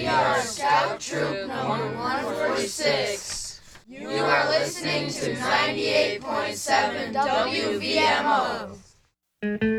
We are Scout Troop number 146. You are listening to 98.7 WVMO.